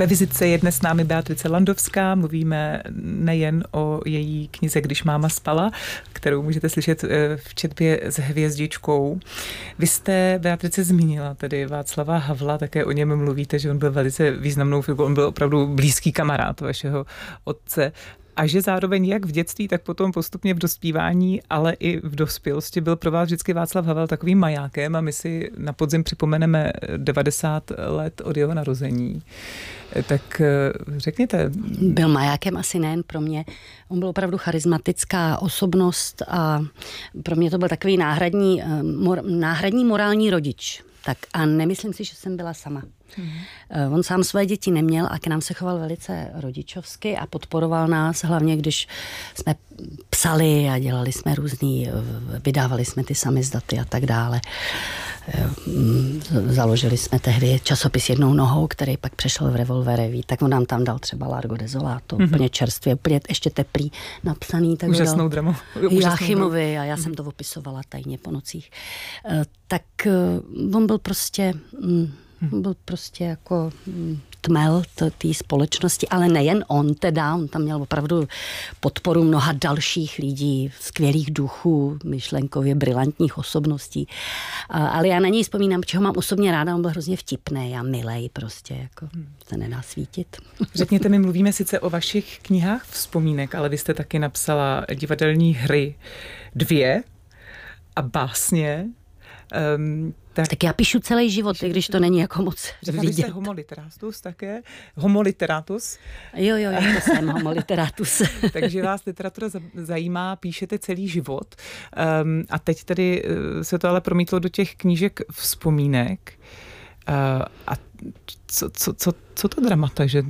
Ve vizitce je dnes s námi Beatrice Landovská. Mluvíme nejen o její knize Když máma spala, kterou můžete slyšet v četbě s hvězdičkou. Vy jste, Beatrice, zmínila tedy Václava Havla, také o něm mluvíte, že on byl velice významnou figurou, on byl opravdu blízký kamarád vašeho otce. A že zároveň jak v dětství, tak potom postupně v dospívání, ale i v dospělosti byl pro vás vždycky Václav Havel takovým majákem a my si na podzim připomeneme 90 let od jeho narození. Tak řekněte. Byl majákem asi nejen pro mě. On byl opravdu charismatická osobnost a pro mě to byl takový náhradní morální rodič. Tak a nemyslím si, že jsem byla sama. On sám své děti neměl a k nám se choval velice rodičovsky a podporoval nás, hlavně když jsme psali a dělali jsme vydávali jsme ty samizdaty a tak dále. Založili jsme tehdy časopis Jednou nohou, který pak přešel v Revolvereví, tak on nám tam dal třeba Largo Desolato, úplně čerstvě, úplně ještě teplý, napsaný. Tak úžasnou dramu. Jáchymovi a já jsem to opisovala tajně po nocích. Tak on byl prostě jako tmel té společnosti, ale nejen on tam měl opravdu podporu mnoha dalších lidí, skvělých duchů, myšlenkově brilantních osobností. Ale já na něj vzpomínám, protože ho mám osobně ráda, on byl hrozně vtipný a milej prostě, jako se nedá svítit. Řekněte mi, mluvíme sice o vašich knihách vzpomínek, ale vy jste taky napsala divadelní hry 2 a básně. Tak já píšu celý život, i když to není jako moc vidět. Vy jste homoliteratus také? Homoliteratus? Jo, to jsem homoliteratus. Takže vás literatura zajímá, píšete celý život. A teď tedy se to ale promítlo do těch knížek vzpomínek. A co to dramata? Že...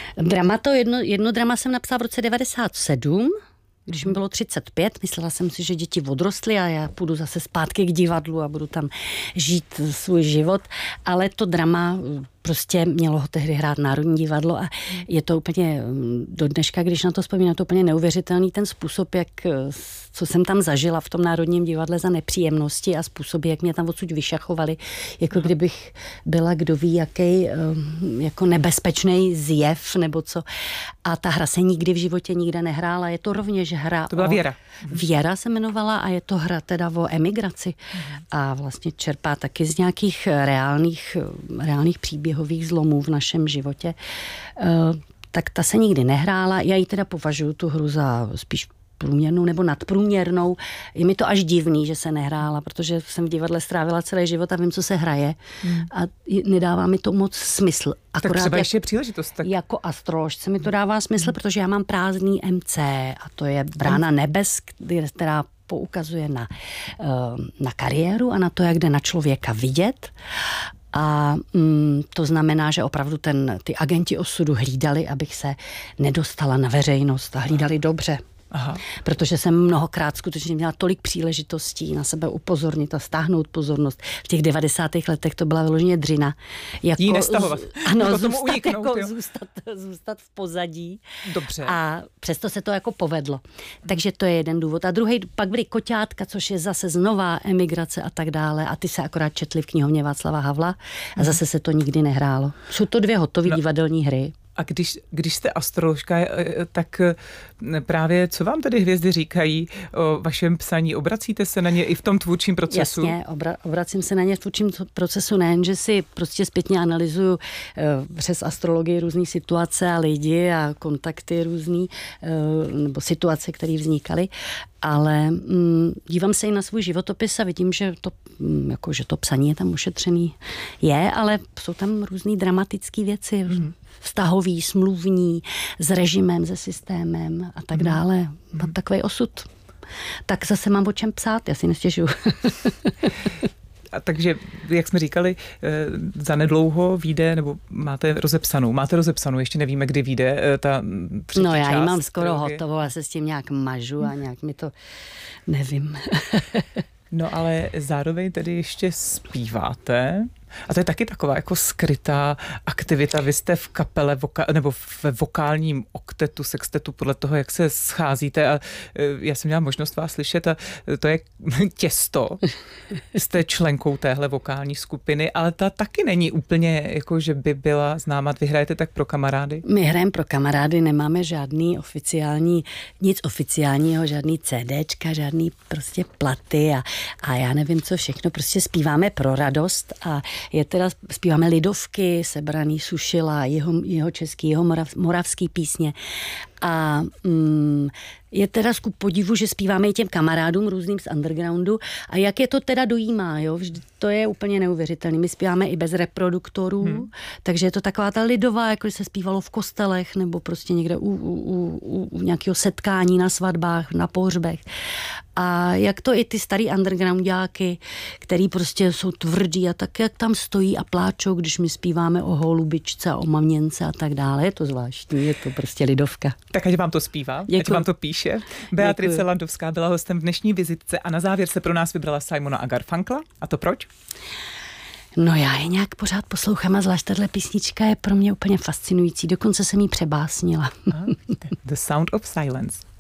Jedno drama jsem napsala v roce 97, když mi bylo 35, myslela jsem si, že děti odrostly a já půjdu zase zpátky k divadlu a budu tam žít svůj život, ale to drama prostě mělo ho tehdy hrát Národní divadlo a je to úplně do dneška, když na to vzpomínám, to úplně neuvěřitelný ten způsob, co jsem tam zažila v tom Národním divadle za nepříjemnosti a způsoby, jak mě tam odsud vyšachovali, jako kdybych byla kdo ví, jaký jako nebezpečný zjev nebo co. A ta hra se nikdy v životě nikde nehrála. Je to rovněž hra. To byla Věra. Věra se jmenovala a je to hra teda o emigraci. A vlastně čerpá taky z nějakých reálných příběhových zlomů v našem životě. Tak ta se nikdy nehrála. Já ji teda považuji tu hru za spíš průměrnou nebo nadprůměrnou. Je mi to až divný, že se nehrála, protože jsem v divadle strávila celý život a vím, co se hraje. A nedává mi to moc smysl. Akorát tak třeba ještě příležitost. Tak... Jako astroložce mi to dává smysl, protože já mám prázdný MC a to je brána nebes, která poukazuje na kariéru a na to, jak jde na člověka vidět. A to znamená, že opravdu ty agenti osudu hlídali, abych se nedostala na veřejnost a hlídali dobře. Aha. Protože jsem mnohokrát skutečně měla tolik příležitostí na sebe upozornit a stáhnout pozornost. V těch 90. letech to byla vyloženě dřina. Jako, jí nestahovat. Ano, zůstat v pozadí. Dobře. A přesto se to jako povedlo. Takže to je jeden důvod. A druhý, pak byly Koťátka, což je zase znová emigrace a tak dále. A ty se akorát četly v knihovně Václava Havla a zase se to nikdy nehrálo. Jsou to 2 hotové divadelní hry. A když jste astroložka, tak právě co vám tady hvězdy říkají o vašem psaní? Obracíte se na ně i v tom tvůrčím procesu? Jasně, obracím se na ně v tvůrčím procesu, nejen, že si prostě zpětně analyzuju přes astrologii různý situace a lidi a kontakty různý, nebo situace, které vznikaly, ale dívám se i na svůj životopis a vidím, že to psaní je tam ušetřený ale jsou tam různý dramatické věci, vztahový, smluvní, s režimem, se systémem a tak dále. Takový osud. Tak zase mám o čem psát, já si nestěžuju. A takže, jak jsme říkali, zanedlouho vyjde, nebo máte rozepsanou, ještě nevíme, kdy vyjde ta třetí část. No já ji mám skoro hotovou, já se s tím nějak mažu a nějak mi to nevím. No ale zároveň tedy ještě zpíváte. A to je taky taková jako skrytá aktivita. Vy jste v kapele nebo ve vokálním oktetu, sextetu, podle toho, jak se scházíte a já jsem měla možnost vás slyšet a to je Těsto. Jste členkou téhle vokální skupiny, ale ta taky není úplně jako, že by byla známa. Vy hrajete tak pro kamarády? My hrajeme pro kamarády, nemáme žádný nic oficiálního, žádný CDčka, žádný prostě platy a já nevím co všechno, prostě zpíváme pro radost a zpíváme lidovky, Sebraný, Sušila, jeho český, jeho moravský písně a je teda ku podivu, že zpíváme i těm kamarádům různým z undergroundu a jak je to teda dojímá, jo? To je úplně neuvěřitelné. My zpíváme i bez reproduktorů, takže je to taková ta lidová, jako se zpívalo v kostelech nebo prostě někde u nějakého setkání na svatbách, na pohřbech. A jak to i ty starý undergroundáky, který prostě jsou tvrdí a tak, jak tam stojí a pláčou, když my zpíváme o holubičce a o maměnce a tak dále. Je to zvláštní, je to prostě lidovka. Tak ať vám to zpívá, ať vám to píše. Beatrice Landovská byla hostem v dnešní vizitce a na závěr se pro nás vybrala Simona a Garfunkla. A to proč? No já je nějak pořád poslouchám a zvlášť tahle písnička je pro mě úplně fascinující. Dokonce jsem jí přebásnila. The Sound of Silence.